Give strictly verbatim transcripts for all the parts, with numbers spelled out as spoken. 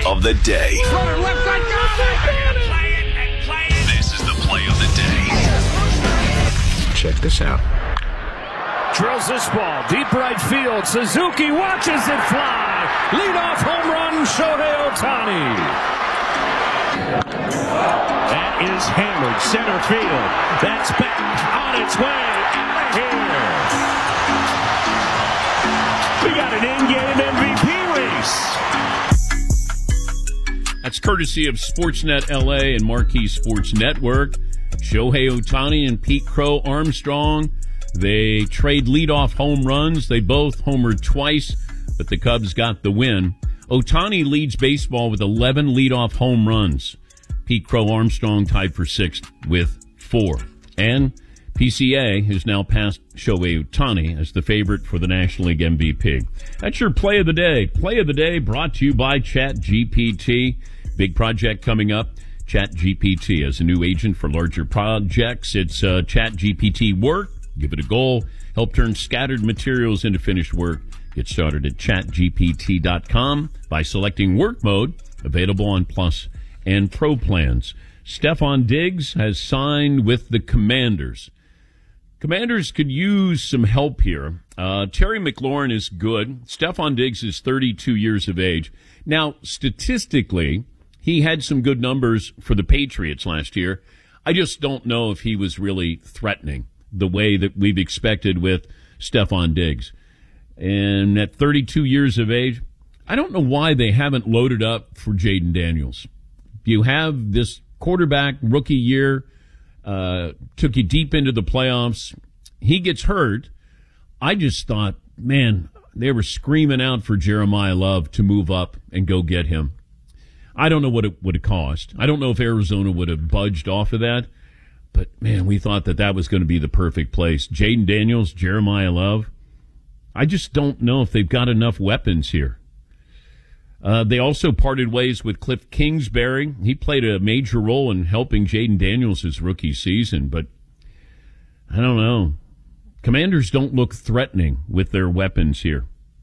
of the day. Runner left side, got it! Play it and play it. This is the play of the day. Check this out. Drills this ball, deep right field. Suzuki watches it fly. Leadoff home run, Shohei Ohtani. That is hammered center field. That's back on its way out of here. We got an in-game M V P race. That's courtesy of Sportsnet L A and Marquee Sports Network. Shohei Ohtani and Pete Crow Armstrong. They trade leadoff home runs. They both homered twice, but the Cubs got the win. Ohtani leads baseball with eleven leadoff home runs. Pete Crow Armstrong tied for sixth with four. And P C A has now passed Shohei Ohtani as the favorite for the National League M V P. That's your play of the day. Play of the day brought to you by ChatGPT. Big project coming up. ChatGPT as a new agent for larger projects. It's uh, ChatGPT Work. Give it a goal. Help turn scattered materials into finished work. Get started at chat G P T dot com by selecting Work Mode, available on Plus and Pro plans. Stephon Diggs has signed with the Commanders. Commanders could use some help here. Uh, Terry McLaurin is good. Stephon Diggs is thirty-two years of age. Now, statistically, he had some good numbers for the Patriots last year. I just don't know if he was really threatening the way that we've expected with Stephon Diggs. And at thirty-two years of age, I don't know why they haven't loaded up for Jaden Daniels. You have this quarterback rookie year, uh, took you deep into the playoffs. He gets hurt. I just thought, man, they were screaming out for Jeremiah Love to move up and go get him. I don't know what it would have cost. I don't know if Arizona would have budged off of that. But, man, we thought that that was going to be the perfect place. Jaden Daniels, Jeremiah Love. I just don't know if they've got enough weapons here. Uh, they also parted ways with Cliff Kingsbury. He played a major role in helping Jaden Daniels his rookie season. But, I don't know. Commanders don't look threatening with their weapons here.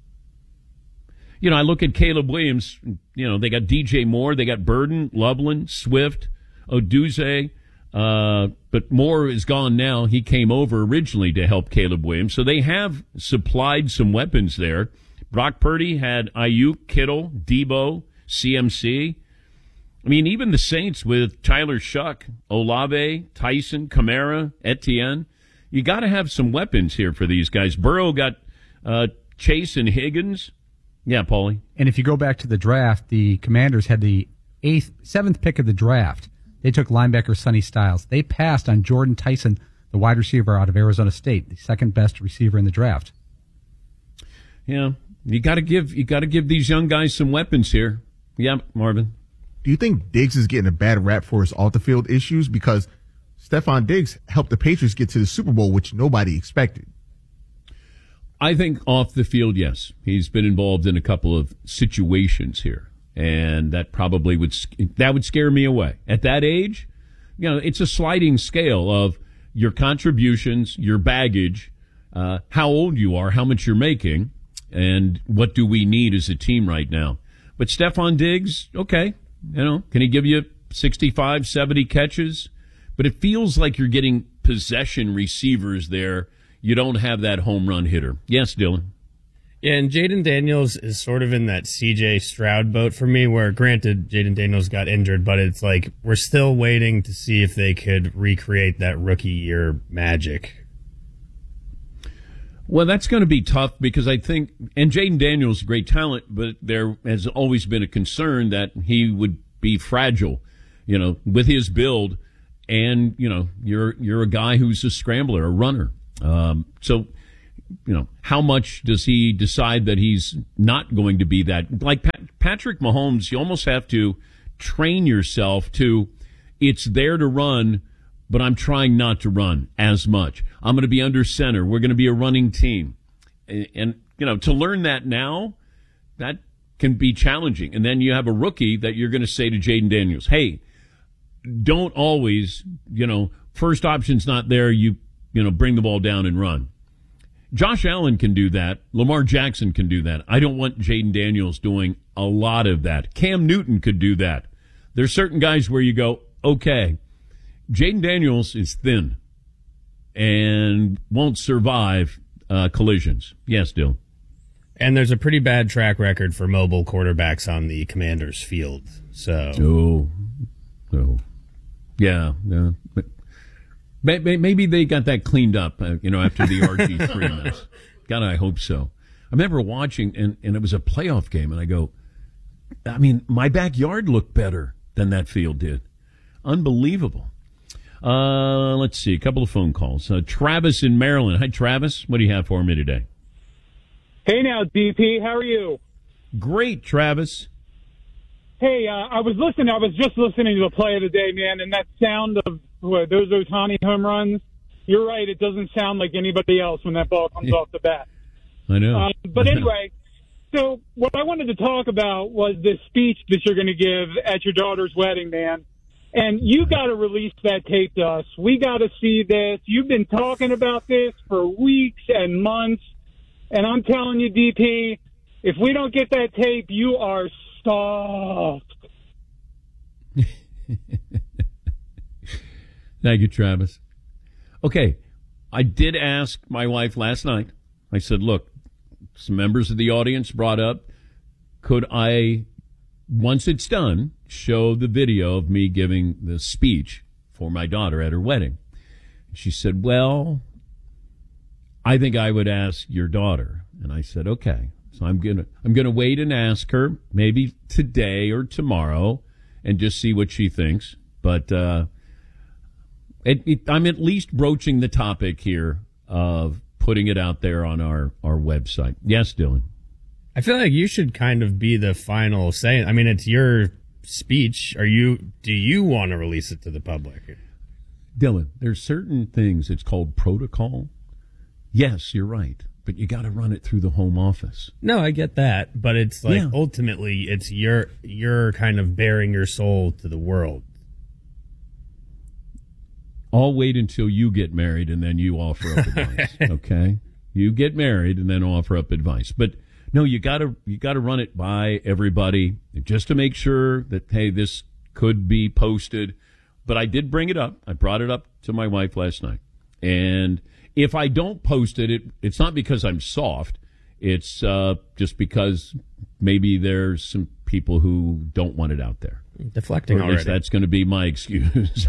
You know, I look at Caleb Williams. You know, they got D J Moore. They got Burden, Loveland, Swift, Oduze. Uh, but Moore is gone now. He came over originally to help Caleb Williams. So they have supplied some weapons there. Brock Purdy had Ayuk, Kittle, Debo, C M C. I mean, even the Saints with Tyler Shuck, Olave, Tyson, Kamara, Etienne. You got to have some weapons here for these guys. Burrow got uh, Chase and Higgins. Yeah, Paulie. And if you go back to the draft, the Commanders had the eighth, seventh pick of the draft. They took linebacker Sonny Styles. They passed on Jordan Tyson, the wide receiver out of Arizona State, the second best receiver in the draft. Yeah, you got to give you got to give these young guys some weapons here. Yeah, Marvin. Do you think Diggs is getting a bad rap for his off-the-field issues? Because Stephon Diggs helped the Patriots get to the Super Bowl, which nobody expected. I think off the field, yes. He's been involved in a couple of situations here. And that probably would, that would scare me away. At that age, you know, it's a sliding scale of your contributions, your baggage, uh, how old you are, how much you're making, and what do we need as a team right now. But Stephon Diggs, okay, you know, can he give you sixty-five, seventy catches? But it feels like you're getting possession receivers there. You don't have that home run hitter. Yes, Dylan. Yeah, and Jaden Daniels is sort of in that C J Stroud boat for me, where granted Jaden Daniels got injured, but it's like we're still waiting to see if they could recreate that rookie year magic. Well, that's going to be tough because I think, and Jaden Daniels is a great talent, but there has always been a concern that he would be fragile, you know, with his build, and, you know, you're you're a guy who's a scrambler, a runner. Um, so, you know, how much does he decide that he's not going to be that? Like Pat, Patrick Mahomes, you almost have to train yourself to, it's there to run, but I'm trying not to run as much. I'm going to be under center. We're going to be a running team. And, and, you know, to learn that now, that can be challenging. And then you have a rookie that you're going to say to Jaden Daniels, hey, don't always, you know, first option's not there, you, you know, bring the ball down and run. Josh Allen can do that. Lamar Jackson can do that. I don't want Jaden Daniels doing a lot of that. Cam Newton could do that. There's certain guys where you go, okay, Jaden Daniels is thin and won't survive uh, collisions. Yes, Dill. And there's a pretty bad track record for mobile quarterbacks on the Commanders field. So, oh, oh. yeah, yeah. But maybe they got that cleaned up, uh, you know, after the R G three mess. God, I hope so. I remember watching, and, and it was a playoff game, and I go, I mean, my backyard looked better than that field did. Unbelievable. Uh, let's see, a couple of phone calls. Uh, Travis in Maryland. Hi, Travis. What do you have for me today? Hey now, D P. How are you? Great, Travis. Hey, uh, I was listening. I was just listening to the play of the day, man, and that sound of what, those Ohtani home runs. You're right. It doesn't sound like anybody else when that ball comes off the bat. I know. Um, but anyway, so what I wanted to talk about was this speech that you're going to give at your daughter's wedding, man. And you got to release that tape to us. We got to see this. You've been talking about this for weeks and months. And I'm telling you, D P, if we don't get that tape, you are soft. Thank you, Travis. Okay, I did ask my wife last night. I said, look, some members of the audience brought up, could I, once it's done, show the video of me giving the speech for my daughter at her wedding? She said, well, I think I would ask your daughter. And I said, okay. So I'm going to I'm gonna wait and ask her maybe today or tomorrow and just see what she thinks. But uh, it, it, I'm at least broaching the topic here of putting it out there on our, our website. Yes, Dylan? I feel like you should kind of be the final say. I mean, it's your speech. Are you? Do you want to release it to the public? Dylan, there's certain things, it's called protocol. Yes, you're right, but you got to run it through the home office. No, I get that, but it's like Yeah. ultimately it's your you're kind of bearing your soul to the world. I'll wait until you get married and then you offer up advice. Okay, you get married and then offer up advice. But no, you got to you got to run it by everybody just to make sure that hey, this could be posted. But I did bring it up. I brought it up to my wife last night, and if I don't post it, it it's not because I'm soft. It's uh, just because maybe there's some people who don't want it out there. Deflecting Or at least already. that's going to be my excuse.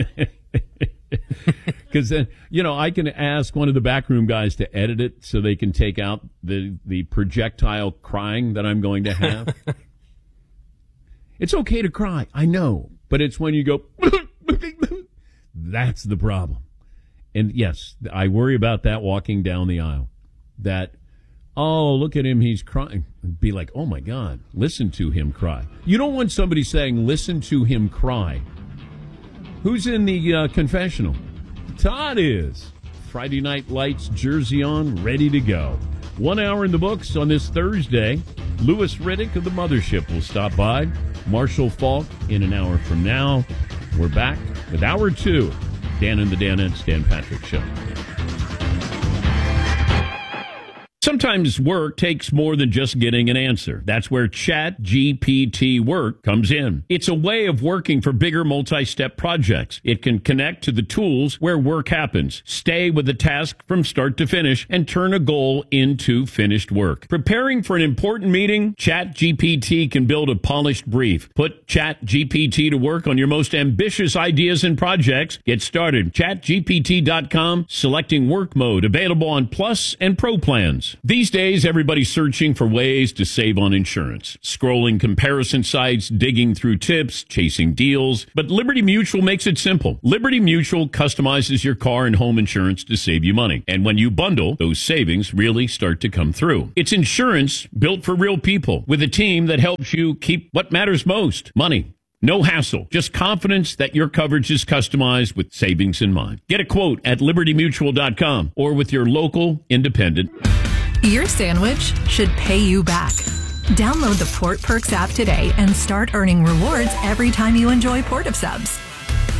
Because then, you know, I can ask one of the backroom guys to edit it so they can take out the, the projectile crying that I'm going to have. It's okay to cry, I know, but it's when you go, that's the problem. And yes, I worry about that walking down the aisle. That, oh, look at him, he's crying. Be like, oh my God, listen to him cry. You don't want somebody saying, listen to him cry. Who's in the uh, confessional? Todd is. Friday Night Lights jersey on, ready to go. One hour in the books on this Thursday. Lewis Riddick of the Mothership will stop by. Marshall Falk in an hour from now. We're back with hour two. Dan and the Danettes, Dan Patrick Show. Sometimes work takes more than just getting an answer. That's where Chat G P T Work comes in. It's a way of working for bigger multi-step projects. It can connect to the tools where work happens, stay with the task from start to finish, and turn a goal into finished work. Preparing for an important meeting? Chat G P T can build a polished brief. Put Chat G P T to work on your most ambitious ideas and projects. Get started. chat G P T dot com, selecting work mode, available on Plus and Pro plans. These days, everybody's searching for ways to save on insurance. Scrolling comparison sites, digging through tips, chasing deals. But Liberty Mutual makes it simple. Liberty Mutual customizes your car and home insurance to save you money. And when you bundle, those savings really start to come through. It's insurance built for real people with a team that helps you keep what matters most, money. No hassle, just confidence that your coverage is customized with savings in mind. Get a quote at liberty mutual dot com or with your local independent. Your sandwich should pay you back. Download the Port Perks app today and start earning rewards every time you enjoy Port of Subs.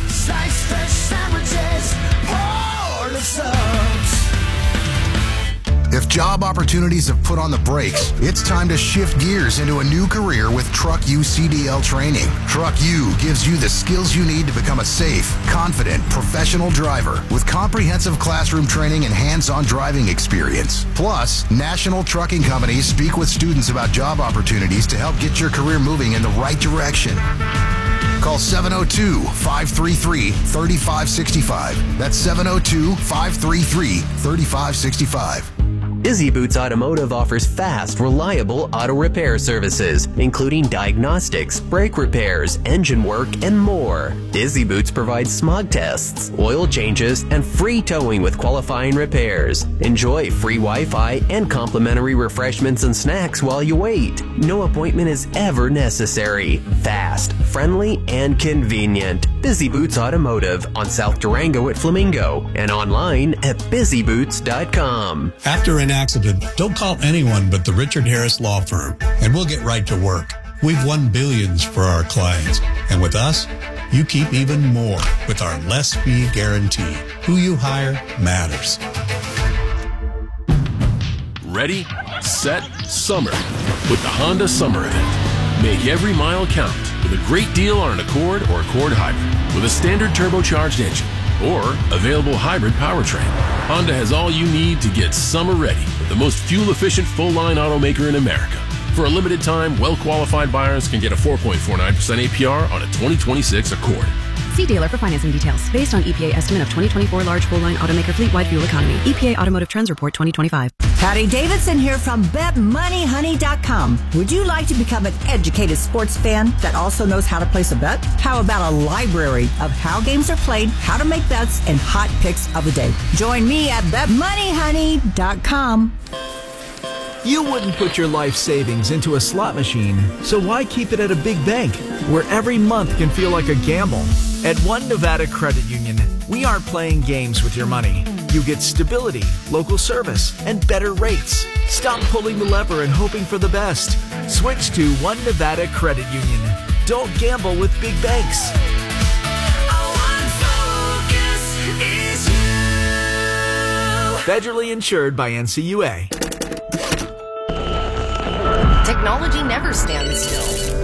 Slice fresh sandwiches, Port of Subs. If job opportunities have put on the brakes, it's time to shift gears into a new career with Truck U C D L training. Truck U gives you the skills you need to become a safe, confident, professional driver with comprehensive classroom training and hands-on driving experience. Plus, national trucking companies speak with students about job opportunities to help get your career moving in the right direction. Call seven oh two, five three three, three five six five. That's seven oh two, five three three, three five six five. Busy Boots Automotive offers fast, reliable auto repair services, including diagnostics, brake repairs, engine work, and more. Busy Boots provides smog tests, oil changes, and free towing with qualifying repairs. Enjoy free Wi-Fi and complimentary refreshments and snacks while you wait. No appointment is ever necessary. Fast, friendly, and convenient. Busy Boots Automotive on South Durango at Flamingo and online at busy boots dot com. After an accident, don't call anyone but the Richard Harris Law Firm, and we'll get right to work. We've won billions for our clients, and with us, you keep even more with our less fee guarantee. Who you hire matters. Ready, set, summer with the Honda Summer Event. Make every mile count with a great deal on an Accord or Accord Hybrid with a standard turbocharged engine or available hybrid powertrain. Honda has all you need to get summer ready with the most fuel-efficient full-line automaker in America. For a limited time, well-qualified buyers can get a four point four nine percent A P R on a twenty twenty-six Accord. See dealer for financing details. Based on E P A estimate of twenty twenty-four large full-line automaker fleet-wide fuel economy. E P A Automotive Trends Report twenty twenty-five. Patty Davidson here from bet money honey dot com. Would you like to become an educated sports fan that also knows how to place a bet? How about a library of how games are played, how to make bets, and hot picks of the day? Join me at bet money honey dot com. You wouldn't put your life savings into a slot machine, so why keep it at a big bank where every month can feel like a gamble? At One Nevada Credit Union, we aren't playing games with your money. You get stability, local service, and better rates. Stop pulling the lever and hoping for the best. Switch to One Nevada Credit Union. Don't gamble with big banks. Federally insured by N C U A. Technology never stands still.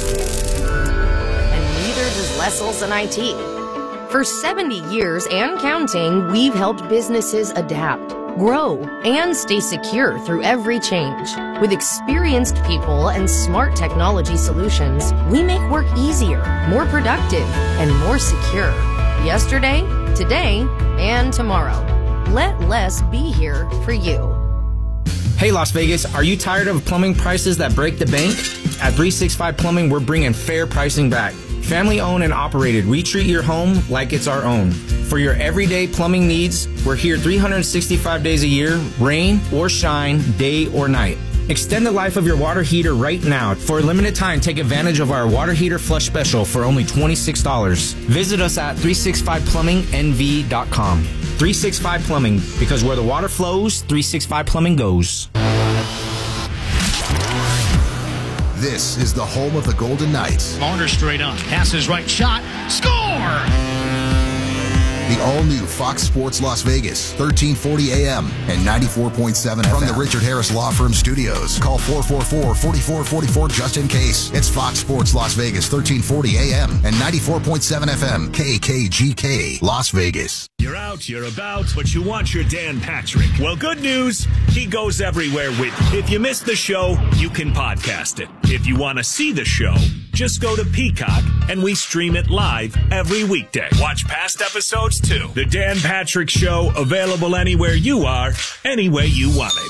And neither does Lessels and I T. For seventy years and counting, we've helped businesses adapt, grow, and stay secure through every change. With experienced people and smart technology solutions, we make work easier, more productive, and more secure. Yesterday, today, and tomorrow. Let Less be here for you. Hey Las Vegas, are you tired of plumbing prices that break the bank? At three sixty-five Plumbing, we're bringing fair pricing back. Family owned and operated, we treat your home like it's our own. For your everyday plumbing needs, we're here three hundred sixty-five days a year, rain or shine, day or night. Extend the life of your water heater right now. For a limited time, take advantage of our water heater flush special for only twenty-six dollars. Visit us at three sixty-five plumbing N V dot com. three sixty-five Plumbing, because where the water flows, three sixty-five Plumbing goes. This is the home of the Golden Knights. Marner straight on. Passes right, shot, score! The all-new Fox Sports Las Vegas, thirteen forty A M and ninety-four point seven F M. From the Richard Harris Law Firm studios. Call four four four, four four four four just in case. It's Fox Sports Las Vegas, thirteen forty A M and ninety-four point seven F M. K K G K, Las Vegas. You're out, you're about, but you want your Dan Patrick. Well, good news, he goes everywhere with you. If you missed the show, you can podcast it. If you want to see the show, just go to Peacock, and we stream it live every weekday. Watch past episodes, too. The Dan Patrick Show, available anywhere you are, any way you want it.